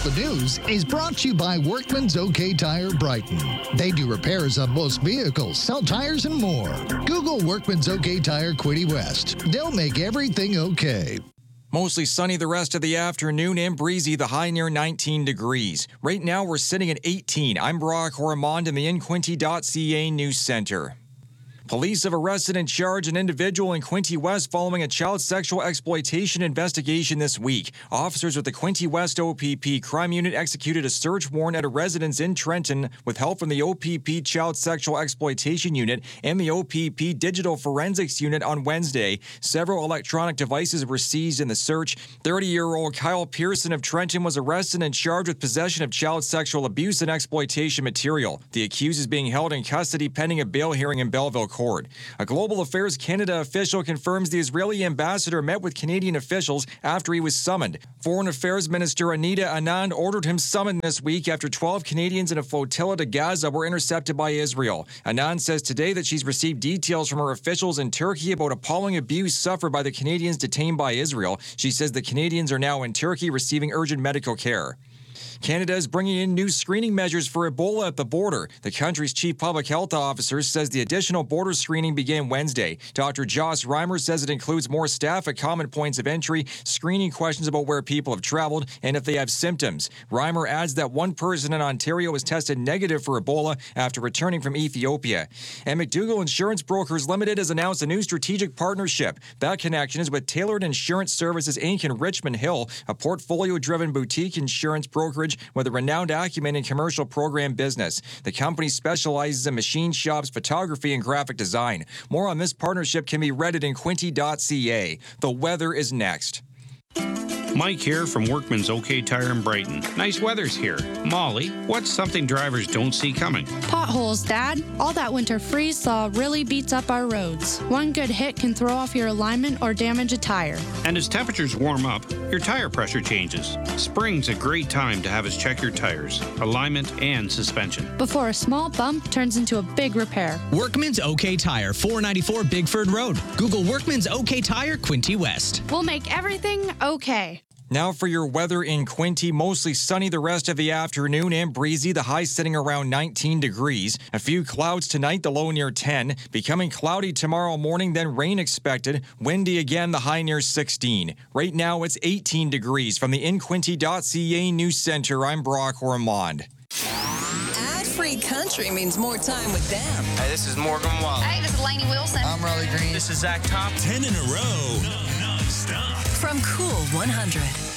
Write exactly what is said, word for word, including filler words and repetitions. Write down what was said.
The News is brought to you by Workman's OK Tire Brighton. They do repairs on most vehicles, sell tires, and more. Google Workman's OK Tire Quinte West. They'll make everything okay. Mostly sunny the rest of the afternoon and breezy, the high near nineteen degrees. Right now we're sitting at eighteen. I'm Brock Ormond in the in quinte dot c a News Center. Police have arrested and charged an individual in Quinte West following a child sexual exploitation investigation this week. Officers with the Quinte West O P P Crime Unit executed a search warrant at a residence in Trenton with help from the O P P Child Sexual Exploitation Unit and the O P P Digital Forensics Unit on Wednesday. Several electronic devices were seized in the search. thirty-year-old Kyle Pearson of Trenton was arrested and charged with possession of child sexual abuse and exploitation material. The accused is being held in custody pending a bail hearing in Belleville Court. A Global Affairs Canada official confirms the Israeli ambassador met with Canadian officials after he was summoned. Foreign Affairs Minister Anita Anand ordered him summoned this week after twelve Canadians in a flotilla to Gaza were intercepted by Israel. Anand says today that she's received details from her officials in Turkey about appalling abuse suffered by the Canadians detained by Israel. She says the Canadians are now in Turkey receiving urgent medical care. Canada is bringing in new screening measures for Ebola at the border. The country's chief public health officer says the additional border screening began Wednesday. Doctor Joss Reimer says it includes more staff at common points of entry, screening questions about where people have traveled and if they have symptoms. Reimer adds that one person in Ontario was tested negative for Ebola after returning from Ethiopia. And McDougall Insurance Brokers Limited has announced a new strategic partnership. That connection is with Tailored Insurance Services Incorporated in Richmond Hill, a portfolio-driven boutique insurance brokerage with a renowned acumen in commercial program business. The company specializes in machine shops, photography, and graphic design. More on this partnership can be read at in quinte dot c a. The weather is next. Mike here from Workman's OK Tire in Brighton. Nice weather's here. Molly, what's something drivers don't see coming? Potholes, Dad. All that winter freeze thaw really beats up our roads. One good hit can throw off your alignment or damage a tire. And as temperatures warm up, your tire pressure changes. Spring's a great time to have us check your tires, alignment, and suspension. Before a small bump turns into a big repair. Workman's OK Tire, four ninety-four Bigford Road. Google Workman's OK Tire, Quinte West. We'll make everything okay. Now for your weather in Quinte. Mostly sunny the rest of the afternoon and breezy, the high sitting around nineteen degrees. A few clouds tonight, the low near ten. Becoming cloudy tomorrow morning, then rain expected. Windy again, the high near sixteen. Right now it's eighteen degrees. From the in quinte dot c a News Center, I'm Brock Ormond. Ad-free country means more time with them. Hey, this is Morgan Wallen. Hey, this is Lainey Wilson. I'm Riley Green. This is Zach Top. Ten in a row. Non-stop. From Cool one hundred.